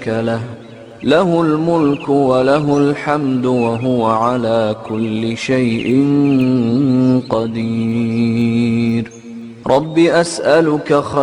له، له الملك وله الحمد وهو على كل شيء قدير. رب أسألك